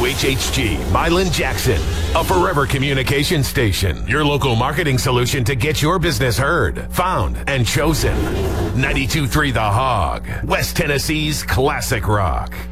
WHHG, Milan Jackson, a forever communication station. Your local marketing solution to get your business heard, found, and chosen. 92.3 The Hog, West Tennessee's classic rock.